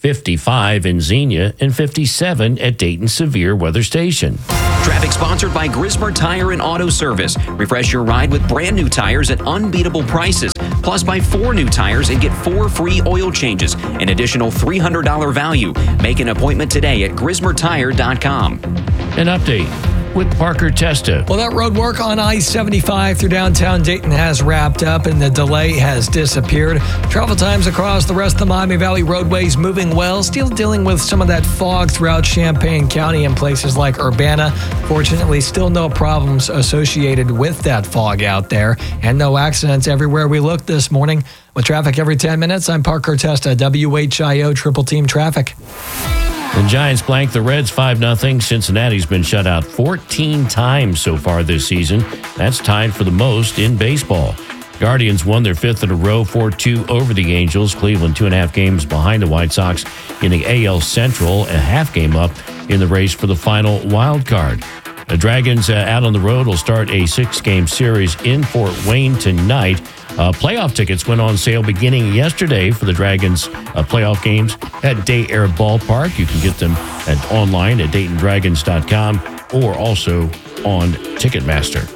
55 in Xenia, and 57 at Dayton Severe Weather Station. Traffic sponsored by Grismer Tire and Auto Service. Refresh your ride with brand new tires at unbeatable prices. Plus, buy 4 new tires and get 4 free oil changes. An additional $300 value. Make an appointment today at GrismerTire.com. An update with Parker Testa. Well, that road work on I-75 through downtown Dayton has wrapped up and the delay has disappeared. Travel times across the rest of the Miami Valley roadways moving well. Still dealing with some of that fog throughout Champaign County and places like Urbana. Fortunately, still no problems associated with that fog out there and no accidents everywhere we look this morning. With traffic every 10 minutes, I'm Parker Testa, WHIO Triple Team Traffic. The Giants blank the Reds 5-0. Cincinnati's been shut out 14 times so far this season. That's tied for the most in baseball. Guardians won their 5th in a row, 4-2 over the Angels. Cleveland 2.5 games behind the White Sox in the AL Central, a half game up in the race for the final wild card. The Dragons out on the road will start a 6-game series in Fort Wayne tonight. Playoff tickets went on sale beginning yesterday for the Dragons playoff games at Day Air Ballpark. You can get them online at DaytonDragons.com or also on Ticketmaster.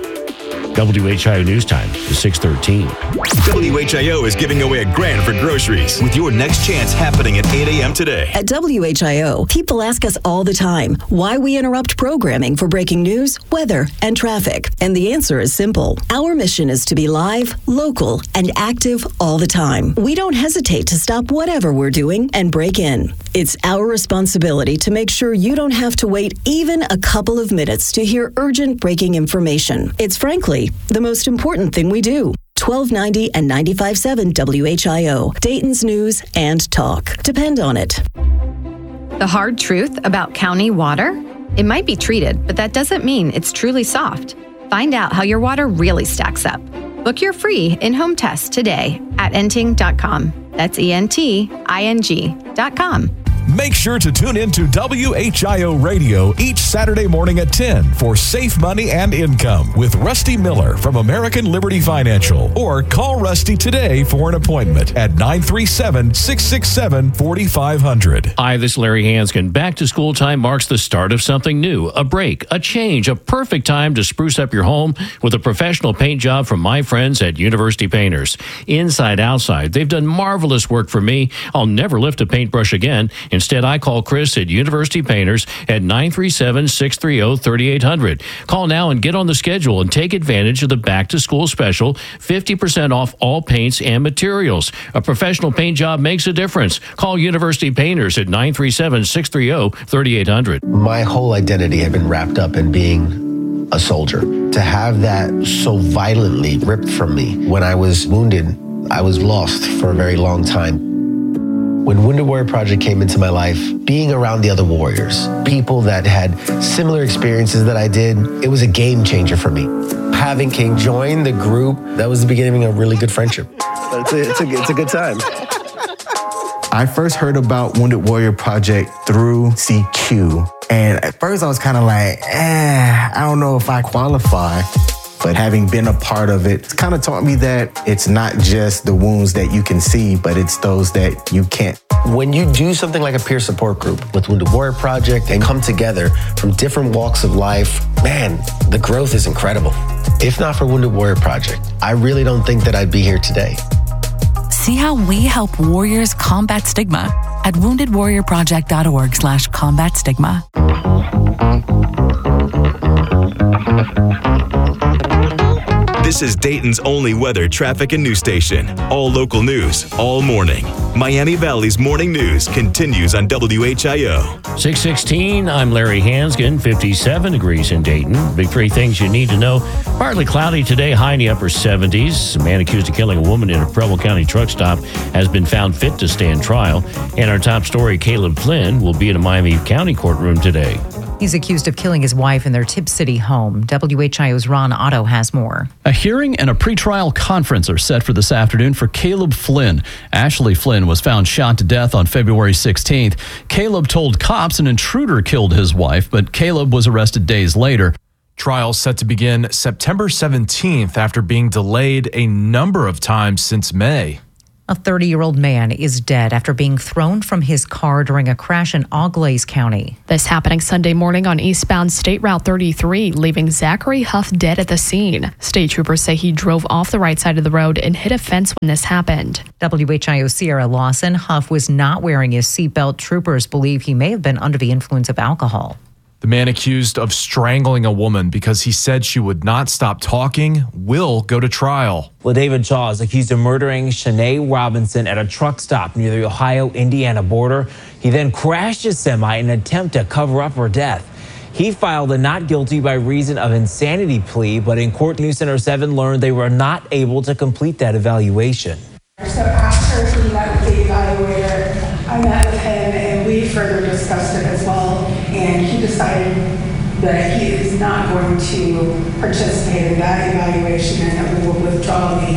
WHIO News Time is 6:13. WHIO is giving away $1,000 for groceries with your next chance happening at 8 a.m. today. At WHIO, people ask us all the time why we interrupt programming for breaking news, weather, and traffic. And the answer is simple. Our mission is to be live, local, and active all the time. We don't hesitate to stop whatever we're doing and break in. It's our responsibility to make sure you don't have to wait even a couple of minutes to hear urgent breaking information. It's frankly the most important thing we do. 1290 and 95.7 WHIO, Dayton's news and talk. Depend on it. The hard truth about county water? It might be treated, but that doesn't mean it's truly soft. Find out how your water really stacks up. Book your free in-home test today at enting.com. That's ENTING.com. Make sure to tune in to WHIO Radio each Saturday morning at 10 for Safe Money and Income with Rusty Miller from American Liberty Financial. Or call Rusty today for an appointment at 937-667-4500. Hi, this is Larry Hansgen. Back to school time marks the start of something new, a break, a change, a perfect time to spruce up your home with a professional paint job from my friends at University Painters. Inside, outside, they've done marvelous work for me. I'll never lift a paintbrush again. Instead, I call Chris at University Painters at 937-630-3800. Call now and get on the schedule and take advantage of the back-to-school special, 50% off all paints and materials. A professional paint job makes a difference. Call University Painters at 937-630-3800. My whole identity had been wrapped up in being a soldier. To have that so violently ripped from me when I was wounded, I was lost for a very long time. When Wounded Warrior Project came into my life, being around the other warriors, people that had similar experiences that I did, it was a game changer for me. Having King join the group, that was the beginning of a really good friendship. It's a good time. I first heard about Wounded Warrior Project through CQ. And at first I was kind of like, I don't know if I qualify. But having been a part of it, it's kind of taught me that it's not just the wounds that you can see, but it's those that you can't. When you do something like a peer support group with Wounded Warrior Project and come together from different walks of life, man, the growth is incredible. If not for Wounded Warrior Project, I really don't think that I'd be here today. See how we help warriors combat stigma at woundedwarriorproject.org/combat stigma. This is Dayton's only weather, traffic, and news station. All local news, all morning. Miami Valley's morning news continues on WHIO. 6:16, I'm Larry Hansgen, 57 degrees in Dayton. Big three things you need to know. Partly cloudy today, high in the upper 70s. A man accused of killing a woman in a Preble County truck stop has been found fit to stand trial. And our top story, Caleb Flynn, will be in a Miami County courtroom today. He's accused of killing his wife in their Tipp City home. WHIO's Ron Otto has more. A hearing and a pretrial conference are set for this afternoon for Caleb Flynn. Ashley Flynn was found shot to death on February 16th. Caleb told cops an intruder killed his wife, but Caleb was arrested days later. Trial set to begin September 17th after being delayed a number of times since May. A 30-year-old man is dead after being thrown from his car during a crash in Auglaize County. This happening Sunday morning on eastbound State Route 33, leaving Zachary Huff dead at the scene. State troopers say he drove off the right side of the road and hit a fence when this happened. WHIO Sierra Lawson. Huff was not wearing his seatbelt. Troopers believe he may have been under the influence of alcohol. The man accused of strangling a woman because he said she would not stop talking will go to trial. Well, David Shaw is accused of murdering Shanae Robinson at a truck stop near the Ohio-Indiana border. He then crashed his semi in an attempt to cover up her death. He filed a not guilty by reason of insanity plea, but in court, News Center 7 learned they were not able to complete that evaluation. So after he met with the evaluator, I met with him and we further discussed it as well. And he decided that he is not going to participate in that evaluation and that we will withdraw the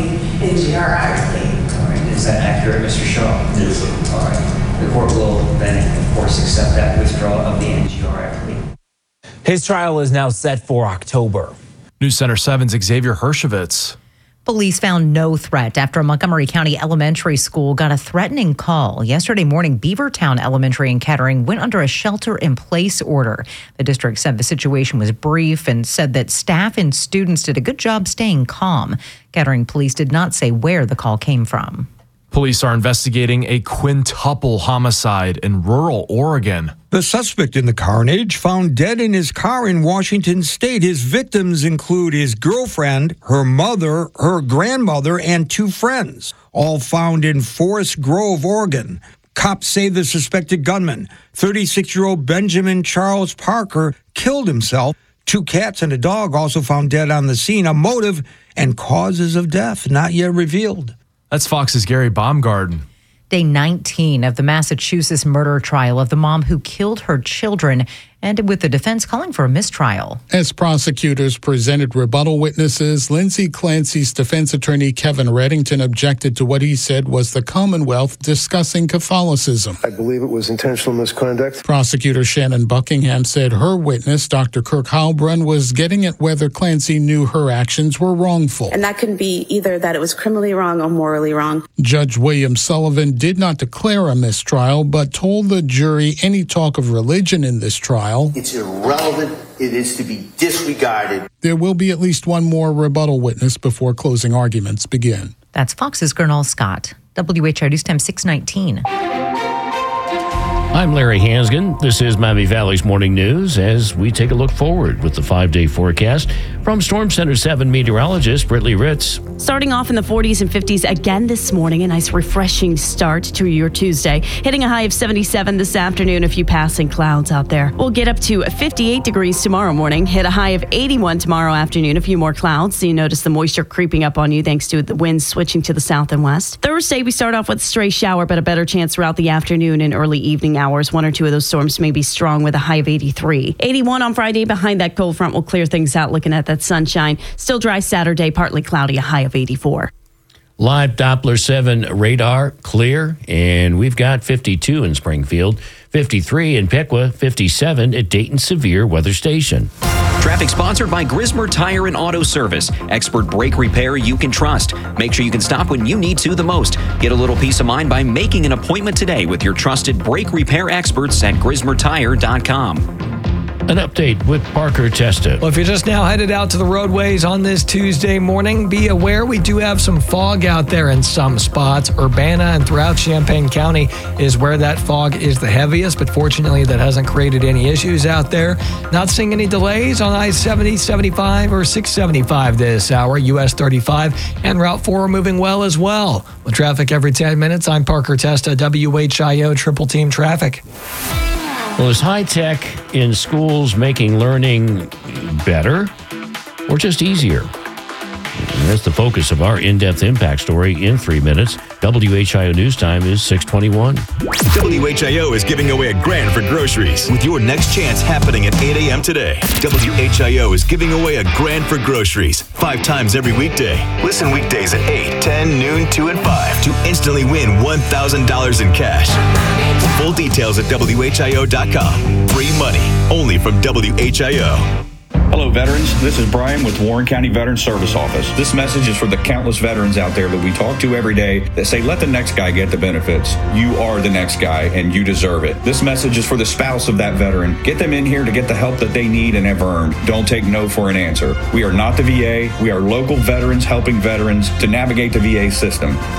NGRI plea. All right, is that accurate, Mr. Shaw? Yes, sir. All right. The court will then, of course, accept that withdrawal of the NGRI plea. His trial is now set for October. News Center 7's Xavier Hershevitz. Police found no threat after a Montgomery County elementary school got a threatening call. Yesterday morning, Beavertown Elementary in Kettering went under a shelter-in-place order. The district said the situation was brief and said that staff and students did a good job staying calm. Kettering police did not say where the call came from. Police are investigating a quintuple homicide in rural Oregon. The suspect in the carnage found dead in his car in Washington state. His victims include his girlfriend, her mother, her grandmother, and two friends, all found in Forest Grove, Oregon. Cops say the suspected gunman, 36-year-old Benjamin Charles Parker, killed himself. Two cats and a dog also found dead on the scene. A motive and causes of death not yet revealed. That's Fox's Gary Baumgarten. Day 19 of the Massachusetts murder trial of the mom who killed her children, ended with the defense calling for a mistrial. As prosecutors presented rebuttal witnesses, Lindsay Clancy's defense attorney Kevin Reddington objected to what he said was the Commonwealth discussing Catholicism. I believe it was intentional misconduct. Prosecutor Shannon Buckingham said her witness, Dr. Kirk Heilbrunn, was getting at whether Clancy knew her actions were wrongful. And that can be either that it was criminally wrong or morally wrong. Judge William Sullivan did not declare a mistrial, but told the jury any talk of religion in this trial. It's irrelevant. It is to be disregarded. There will be at least one more rebuttal witness before closing arguments begin. That's Fox's Gernal Scott. WHIO News Time 619. I'm Larry Hansgen. This is Miami Valley's Morning News as we take a look forward with the 5-day forecast from Storm Center 7 meteorologist Brittany Ritz. Starting off in the 40s and 50s again this morning, a nice refreshing start to your Tuesday. Hitting a high of 77 this afternoon, a few passing clouds out there. We'll get up to 58 degrees tomorrow morning, hit a high of 81 tomorrow afternoon, a few more clouds. So you notice the moisture creeping up on you thanks to the winds switching to the south and west. Thursday, we start off with a stray shower, but a better chance throughout the afternoon and early evening hours. One or two of those storms may be strong with a high of 83. 81 on Friday. Behind that cold front will clear things out looking at that sunshine. Still dry Saturday, partly cloudy, a high of 84. Live Doppler 7 radar clear, and we've got 52 in Springfield, 53 in Piqua, 57 at Dayton Severe Weather Station. Traffic sponsored by Grismer Tire and Auto Service. Expert brake repair you can trust. Make sure you can stop when you need to the most. Get a little peace of mind by making an appointment today with your trusted brake repair experts at GrismerTire.com. An update with Parker Testa. Well, if you're just now headed out to the roadways on this Tuesday morning, be aware we do have some fog out there in some spots. Urbana and throughout Champaign County is where that fog is the heaviest, but fortunately that hasn't created any issues out there. Not seeing any delays on I-70, 75, or 675 this hour. US 35 and Route 4 are moving well as well. With traffic every 10 minutes, I'm Parker Testa, WHIO Triple Team Traffic. Well, is high tech in schools making learning better or just easier? And that's the focus of our in-depth impact story in 3 minutes. WHIO News Time is 6:21. WHIO is giving away $1,000 for groceries with your next chance happening at 8 a.m. today. WHIO is giving away $1,000 for groceries 5 times every weekday. Listen weekdays at 8, 10, noon, 2, and 5 to instantly win $1,000 in cash. Full details at WHIO.com. Free money only from WHIO. Hello, veterans. This is Brian with Warren County Veterans Service Office. This message is for the countless veterans out there that we talk to every day that say, let the next guy get the benefits. You are the next guy, and you deserve it. This message is for the spouse of that veteran. Get them in here to get the help that they need and have earned. Don't take no for an answer. We are not the VA. We are local veterans helping veterans to navigate the VA system.